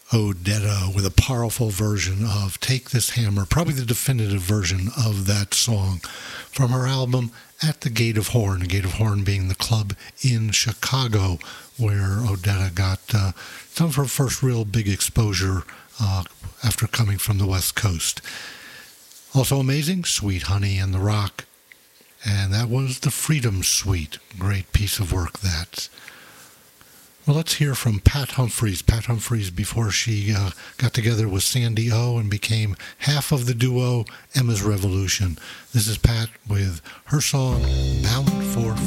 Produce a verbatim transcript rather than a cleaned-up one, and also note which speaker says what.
Speaker 1: Odetta with a powerful version of Take This Hammer, probably the definitive version of that song from her album At the Gate of Horn, the Gate of Horn being the club in Chicago where Odetta got uh, some of her first real big exposure uh, after coming from the West Coast. Also amazing, Sweet Honey and the Rock, and that was the Freedom Suite. Great piece of work that. Well, let's hear from Pat Humphries. Pat Humphries, before she uh, got together with Sandy O and became half of the duo Emma's Revolution. This is Pat with her song, Bound for